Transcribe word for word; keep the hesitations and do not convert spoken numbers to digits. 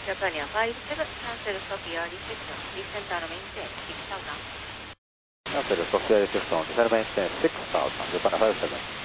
Japan five seven, cancel Sophia reception, descend and maintain six thousand. Cancel Sophia reception, descend and maintain six thousand, Japan five seven.